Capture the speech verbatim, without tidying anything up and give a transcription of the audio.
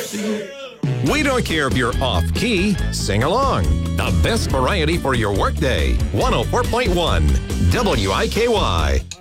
We don't care if you're off-key, sing along. The best variety for your workday. one oh four point one W I K Y.